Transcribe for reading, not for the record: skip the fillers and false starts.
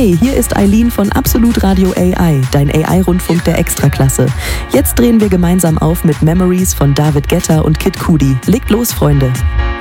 Hey, hier ist Eileen von Absolut Radio AI, dein AI-Rundfunk der Extraklasse. Jetzt drehen wir gemeinsam auf mit Memories von David Guetta und Kid Cudi. Legt los, Freunde!